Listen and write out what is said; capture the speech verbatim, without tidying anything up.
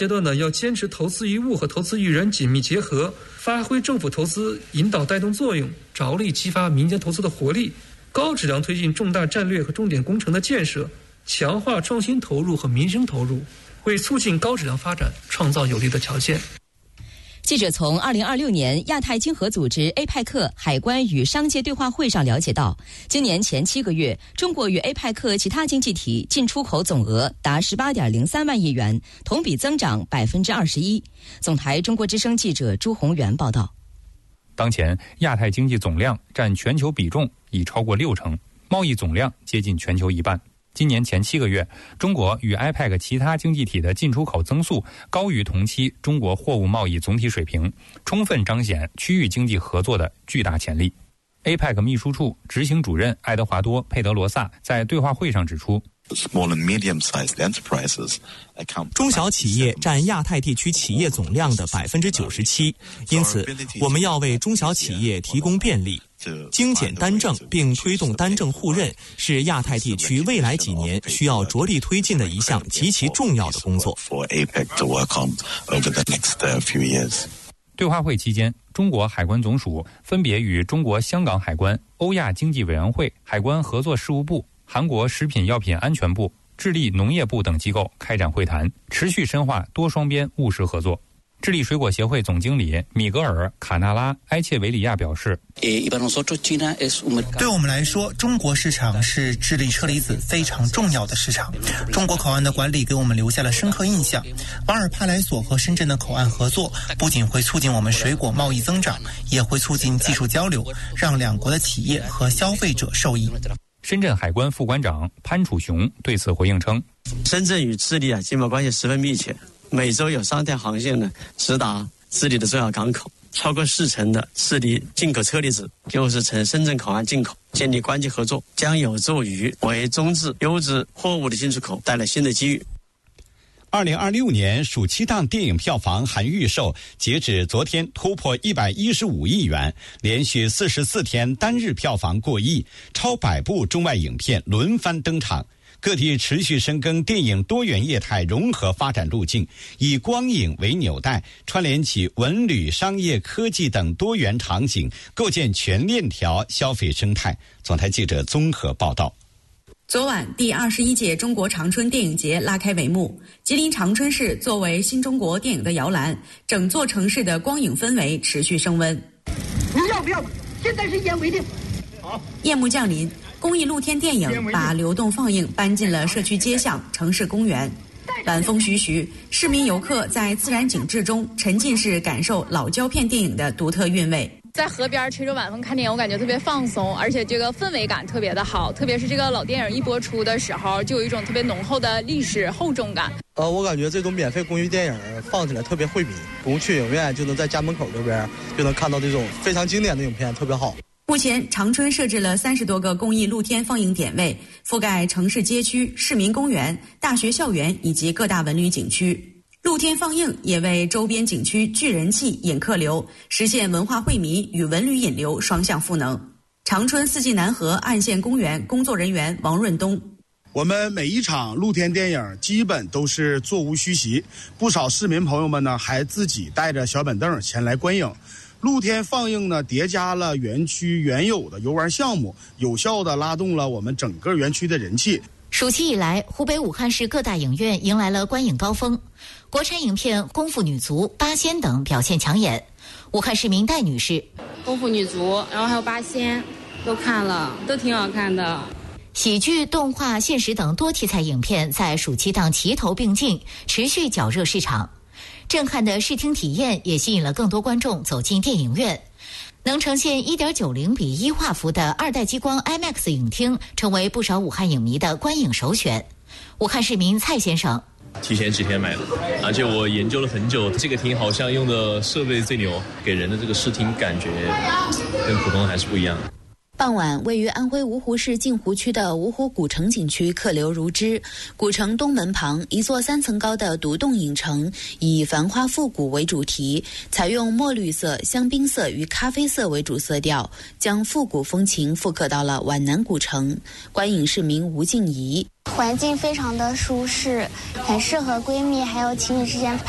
阶段呢，要坚持投资于物和投资于人紧密结合，发挥政府投资引导带动作用，着力激发民间投资的活力，高质量推进重大战略和重点工程的建设，强化创新投入和民生投入，为促进高质量发展创造有利的条件。 记者从二零二六年亚太经合组织 A P E C 海关与商界对话会上了解到，今年前七个月，中国与 A P E C 其他经济体进出口总额达十八点零三万亿元，同比增长百分之二十一。总台中国之声记者朱宏元报道。 当前亚太经济总量占全球比重已超过六成，贸易总量接近全球一半。今年前七个月，中国与 A P E C 其他经济体的进出口增速高于同期中国货物贸易总体水平，充分彰显区域经济合作的巨大潜力。A P E C 秘书处执行主任爱德华多·佩德罗萨在对话会上指出， 中小企业占亚太地区企业总量的百分之九十七，因此我们要为中小企业提供便利。精简单政并推动单政互认是亚太地区未来几年需要着力推进的一项极其重要的工作。 对话会期间，中国海关总署分别与中国香港海关、欧亚经济委员会、海关合作事务部、韩国食品药品安全部、智利农业部等机构开展会谈，持续深化多双边务实合作。智利水果协会总经理米格尔·卡纳拉埃切维里亚表示， 对我们来说，中国市场是智利车厘子非常重要的市场。中国口岸的管理给我们留下了深刻印象。瓦尔帕莱索和深圳的口岸合作不仅会促进我们水果贸易增长，也会促进技术交流，让两国的企业和消费者受益。 深圳海关副关长潘楚雄对此回应称， 深圳与智利啊经贸关系十分密切，每周有三条航线呢直达智利的重要港口，超过四成的智利进口车厘子就是从深圳口岸进口。建立关系合作将有助于为中质优质货物的进出口带来新的机遇。 二零二六年暑期档电影票房含预售，截止昨天突破一百一十五亿元，连续四十四天单日票房过亿，超百部中外影片轮番登场。各地持续深耕电影多元业态融合发展路径，以光影为纽带，串联起文旅、商业、科技等多元场景，构建全链条消费生态。总台记者综合报道。 昨晚，第二十一届中国长春电影节拉开帷幕。吉林长春市作为新中国电影的摇篮，整座城市的光影氛围持续升温。 你要不要？现在是一言为定。好。 夜幕降临，公益露天电影把流动放映搬进了社区街巷、城市公园。晚风徐徐，市民游客在自然景致中沉浸式感受老胶片电影的独特韵味。 在河边吹着晚风看电影，我感觉特别放松，而且这个氛围感特别的好。特别是这个老电影一播出的时候，就有一种特别浓厚的历史厚重感。 呃，我感觉这种免费公益电影放起来特别惠民，不用去影院就能在家门口这边就能看到这种非常经典的影片，特别好。 目前，长春设置了三十多个公益露天放映点位，覆盖城市街区、市民公园、大学校园以及各大文旅景区。露天放映也为周边景区聚人气、引客流，实现文化惠民与文旅引流双向赋能。长春四季南河岸县公园工作人员王润东， 我们每一场露天电影基本都是座无虚席，不少市民朋友们呢还自己带着小板凳前来观影。露天放映呢，叠加了园区原有的游玩项目，有效地拉动了我们整个园区的人气。 暑期以来，湖北武汉市各大影院迎来了观影高峰，国产影片《功夫女足》《八仙》等表现抢眼。武汉市民戴女士，《 功夫女足》，然后还有《八仙》，都看了，都挺好看的。 喜剧、动画、现实等多题材影片在暑期档齐头并进，持续绞热市场。震撼的视听体验也吸引了更多观众走进电影院。能呈现 一点九零比一画幅的二代激光 IMAX 影厅，成为不少武汉影迷的观影首选。武汉市民蔡先生， 提前几天买的，而且我研究了很久，这个厅好像用的设备最牛，给人的这个视听感觉跟普通还是不一样的。 傍晚，位于安徽芜湖市镜湖区的芜湖古城景区客流如织。古城东门旁，一座三层高的独栋影城，以繁花复古为主题，采用墨绿色、香槟色与咖啡色为主色调，将复古风情复刻到了皖南古城。观影市民吴静怡， 环境非常的舒适，很适合闺蜜还有情侣之间